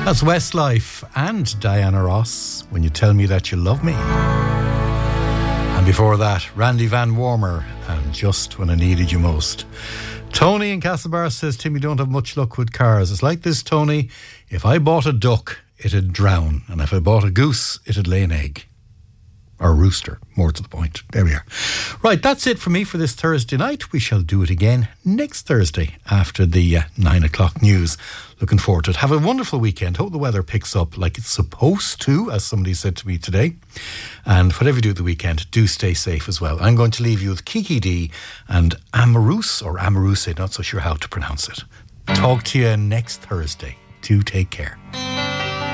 That's Westlife and Diana Ross, When You Tell Me That You Love Me. And before that, Randy Van Warmer and Just When I Needed You Most. Tony in Castlebar says, Tim, you don't have much luck with cars. It's like this, Tony. If I bought a duck, it'd drown. And if I bought a goose, it'd lay an egg. Or rooster, more to the point. There we are. Right, that's it for me for this Thursday night. We shall do it again next Thursday after the 9 o'clock news. Looking forward to it. Have a wonderful weekend. Hope the weather picks up like it's supposed to, as somebody said to me today. And whatever you do at the weekend, do stay safe as well. I'm going to leave you with Kiki D and Amaruse, or Amaruse, not so sure how to pronounce it. Talk to you next Thursday. Do take care.